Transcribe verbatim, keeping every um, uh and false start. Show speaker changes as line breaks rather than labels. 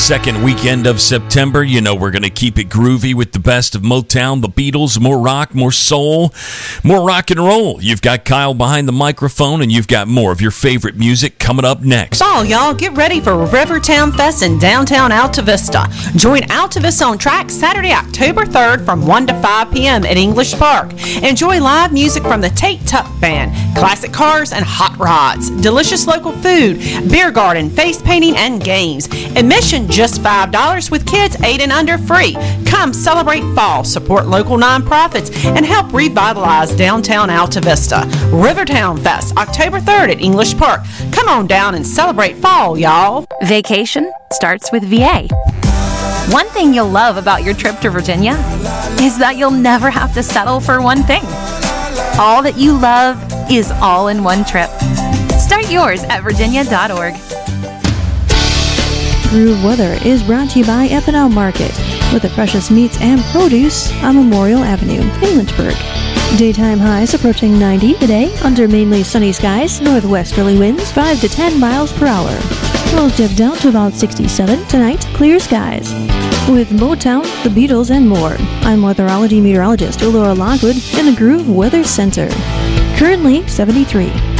second weekend of September. You know we're going to keep it groovy with the best of Motown, the Beatles, more rock, more soul, more rock and roll. You've got Kyle behind the microphone, and you've got more of your favorite music coming up next.
Fall, y'all, get ready for Rivertown Fest in downtown Alta Vista. Join Alta Vista on Track Saturday, October third from one to five p.m. at English Park. Enjoy live music from the Tate Tuck Band, classic cars and hot rods, delicious local food, beer garden, face painting, and games. Admission just five dollars with kids eight and under free. Come celebrate fall, support local nonprofits, and help revitalize downtown Alta Vista. Rivertown Fest, October third at English Park. Come on down and celebrate fall, y'all.
Vacation starts with V A. One thing you'll love about your trip to Virginia is that you'll never have to settle for one thing. All that you love is all in one trip. Start yours at virginia dot org.
Groove Weather is brought to you by F and L Market, with the freshest meats and produce on Memorial Avenue in Lynchburg. Daytime highs approaching ninety today under mainly sunny skies, northwesterly winds five to ten miles per hour. Lows dip down to about sixty-seven tonight, clear skies. With Motown, the Beatles, and more, I'm weatherology meteorologist Laura Lockwood in the Groove Weather Center. Currently seventy-three.